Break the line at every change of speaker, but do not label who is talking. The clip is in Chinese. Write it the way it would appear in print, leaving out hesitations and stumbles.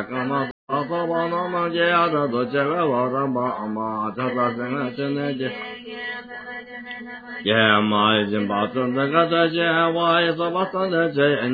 干嘛大佛巴那么杰呀的多杰个我的妈妈这个真的真的杰耶妈已经把真的个的杰我也是把真的杰